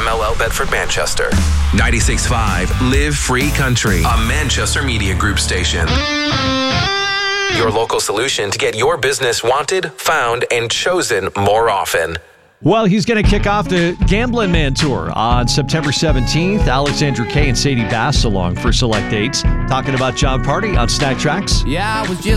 MLL Bedford Manchester. 96.5 Live Free Country, a Manchester Media Group station. Your local solution to get your business wanted, found, and chosen more often. Well, he's going to kick off the Gambling Man Tour on September 17th. Alexandra Kay and Sadie Bass along for select dates. Talking about John Party on Snack Tracks. Yeah, I was just